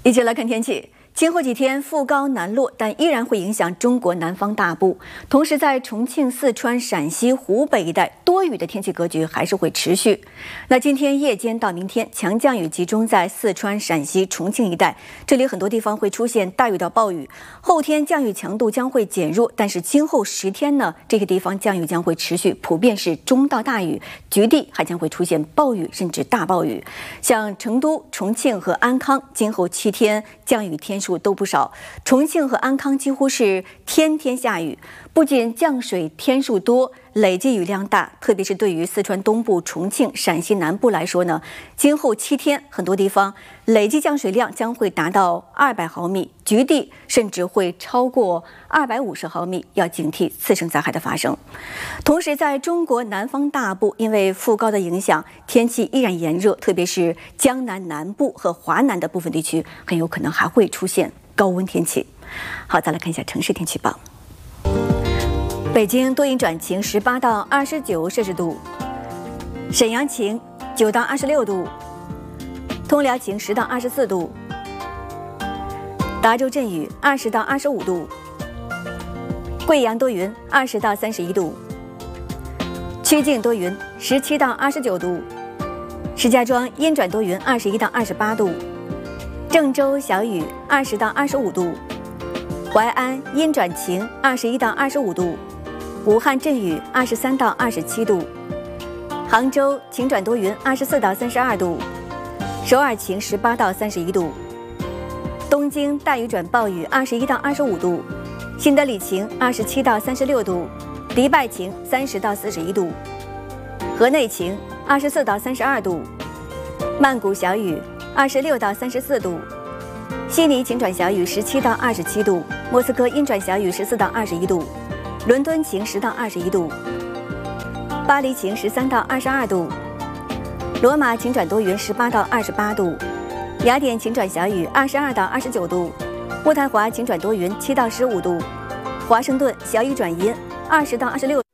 一起来看天气。今后几天副高南落，但依然会影响中国南方大部。同时，在重庆、四川、陕西、湖北一带，多雨的天气格局还是会持续。那今天夜间到明天，强降雨集中在四川、陕西、重庆一带，这里很多地方会出现大雨到暴雨。后天降雨强度将会减弱，但是今后10天呢，这些地方降雨将会持续，普遍是中到大雨，局地还将会出现暴雨甚至大暴雨。像成都、重庆和安康，今后7天降雨天数都不少，重庆和安康几乎是天天下雨，不仅降水天数多，累计雨量大，特别是对于四川东部、重庆、陕西南部来说呢，今后7天很多地方累计降水量将会达到200毫米，局地甚至会超过250毫米，要警惕次生灾害的发生。同时，在中国南方大部，因为副高的影响，天气依然炎热，特别是江南南部和华南的部分地区，很有可能还会出现高温天气。好，再来看一下城市天气报。北京多云转晴，18到29摄氏度；沈阳晴，9到26度；通辽晴，10到24度；达州阵雨，20到25度；贵阳多云，20到31度；曲靖多云，17到29度；石家庄阴转多云，21到28度；郑州小雨，20到25度；淮安阴转晴，21到25度；武汉阵雨，23到27度；杭州晴转多云，24到32度；首尔晴，18到31度；东京大雨转暴雨，21到25度；新德里晴，27到36度；迪拜晴，30到41度；河内晴，24到32度；曼谷小雨，26到34度；悉尼晴转小雨，17到27度；莫斯科阴转小雨，14到21度；伦敦晴10到21度；巴黎晴13到22度；罗马晴转多云18到28度；雅典晴转小雨22到29度；渥太华晴转多云7到15度；华盛顿小雨转阴20到26度。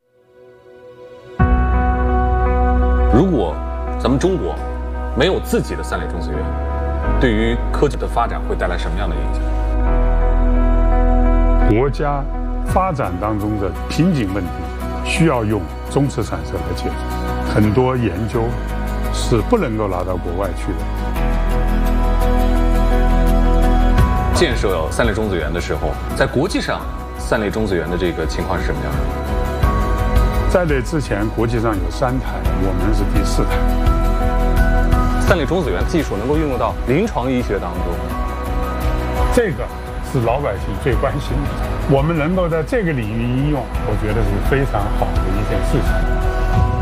如果咱们中国没有自己的3类种子园，对于科技的发展会带来什么样的影响？ 国家发展当中的瓶颈问题需要用中次产社来解决，很多研究是不能够拿到国外去的。 建设3类种子园的时候，在国际上3类种子园的这个情况是什么样的？ 在这之前，国际上有3台，我们是第4台。 3类种子园技术能够运用到临床医学当中， 这个是老百姓最关心的。我们能够在这个领域应用，我觉得是非常好的一件事情。